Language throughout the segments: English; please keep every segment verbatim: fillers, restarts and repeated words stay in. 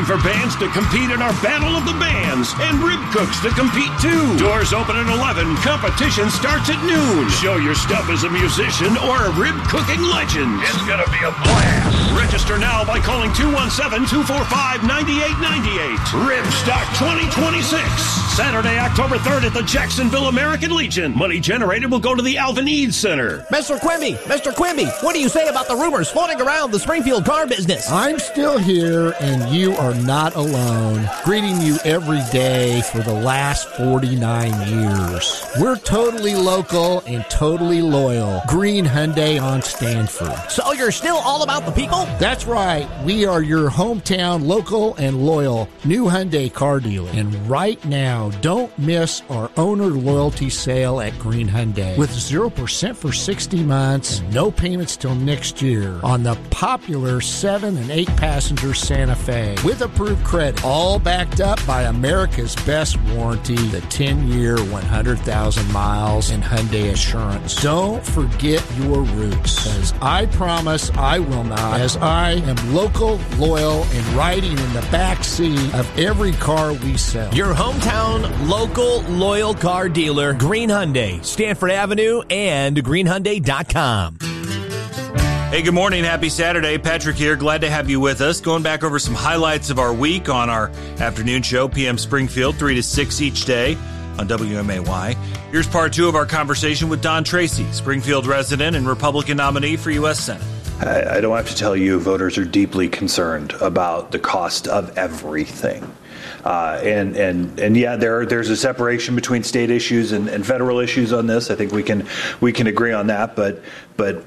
for bands to compete in our Battle of the Bands and rib cooks to compete too. Doors open at eleven. Competition starts at noon. Show your stuff as a musician or a rib cooking legend. It's going to be a blast. Register now by calling two one seven, two four five, nine eight nine eight. Ribstock twenty twenty-six. Saturday, October third at the Jacksonville American Legion. Money generated will go to the Alvin Eads Center. Mister Quimby, Mister Quimby, what do you say about the rumors floating around the Springfield car business? I'm still here, and you are not alone. Greeting you every day for the last forty-nine years. We're totally local and totally loyal. Green Hyundai on Stanford. So you're still all about the people? That's right. We are your hometown local and loyal new Hyundai car dealer. And right now, don't miss our owner loyalty sale at Green Hyundai with zero percent for sixty months and no payments till next year on the popular seven and eight passenger Santa Fe with approved credit, all backed up by America's best warranty, the ten-year, one hundred thousand miles and Hyundai Assurance. Don't forget your roots, as I promise I will not, as I am local, loyal, and riding in the back seat of every car we sell. Your hometown, local, loyal car dealer, Green Hyundai, Stanford Avenue, and green hyundai dot com. Hey, good morning. Happy Saturday. Patrick here. Glad to have you with us. Going back over some highlights of our week on our afternoon show, P M Springfield, three to six each day on W M A Y. Here's part two of our conversation with Don Tracy, Springfield resident and Republican nominee for U S Senate. I, I don't have to tell you, voters are deeply concerned about the cost of everything. Uh, and, and, and yeah, there, there's a separation between state issues and, and federal issues on this. I think we can, we can agree on that, but, but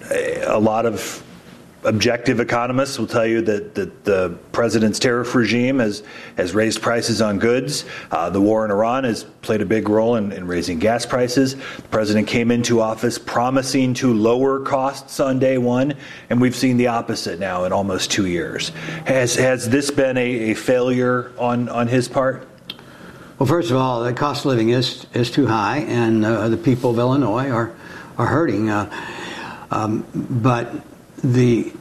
a lot of objective economists will tell you that, that the president's tariff regime has, has raised prices on goods. Uh, the war in Iran has played a big role in, in raising gas prices. The president came into office promising to lower costs on day one, and we've seen the opposite now in almost two years. Has, has this been a, a failure on, on his part? Well, first of all, the cost of living is, is too high, and uh, the people of Illinois are, are hurting. Uh, um, but The,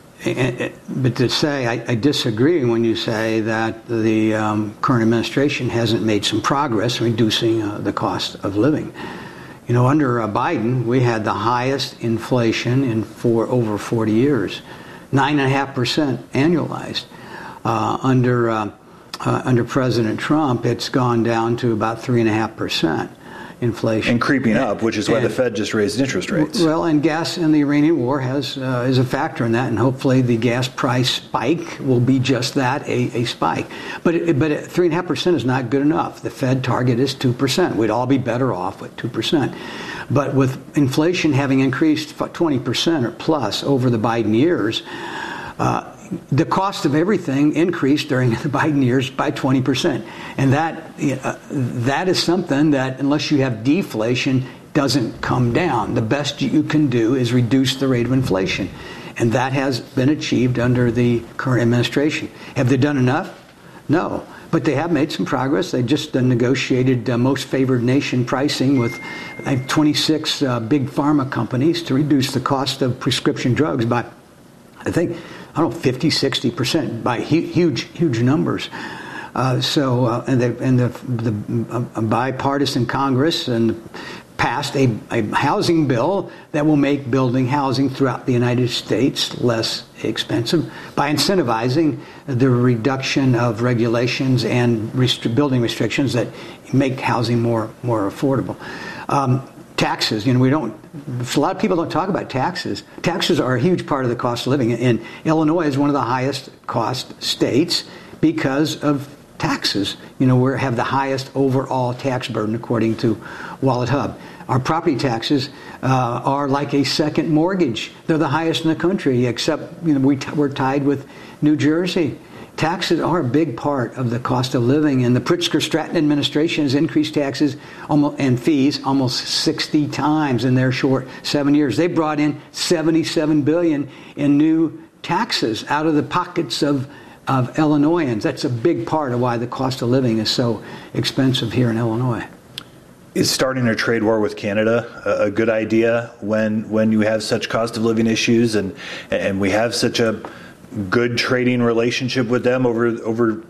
but to say, I, I disagree when you say that the um, current administration hasn't made some progress in reducing uh, the cost of living. You know, under uh, Biden, we had the highest inflation in for over forty years, nine and a half percent annualized. Uh, under uh, uh, under President Trump, it's gone down to about three and a half percent. Inflation and creeping up, which is why and, the Fed just raised interest rates. Well, and gas in the Iranian war has uh, is a factor in that, and hopefully the gas price spike will be just that, a, a spike. But it, but three and a half percent is not good enough. The Fed target is two percent. We'd all be better off with two percent. But with inflation having increased twenty percent or plus over the Biden years, uh, the cost of everything increased during the Biden years by twenty percent. And that uh, that is something that, unless you have deflation, doesn't come down. The best you can do is reduce the rate of inflation. And that has been achieved under the current administration. Have they done enough? No. But they have made some progress. They just uh, negotiated uh, most favored nation pricing with uh, twenty-six uh, big pharma companies to reduce the cost of prescription drugs by, I think, I don't know, fifty, sixty percent, by hu- huge, huge numbers. Uh, so, uh, and, the, and the, the uh, bipartisan Congress and passed a, a housing bill that will make building housing throughout the United States less expensive by incentivizing the reduction of regulations and rest- building restrictions that make housing more, more affordable. Um, Taxes, you know, we don't, a lot of people don't talk about taxes. Taxes are a huge part of the cost of living. And Illinois is one of the highest cost states because of taxes. You know, we have the highest overall tax burden, according to Wallet Hub. Our property taxes uh, are like a second mortgage. They're the highest in the country, except, you know, we t- we're tied with New Jersey. Taxes are a big part of the cost of living, and the Pritzker-Stratton administration has increased taxes almost, and fees almost sixty times in their short seven years. They brought in seventy-seven billion dollars in new taxes out of the pockets of, of Illinoisans. That's a big part of why the cost of living is so expensive here in Illinois. Is starting a trade war with Canada a, a good idea when when you have such cost of living issues and and we have such a good trading relationship with them over over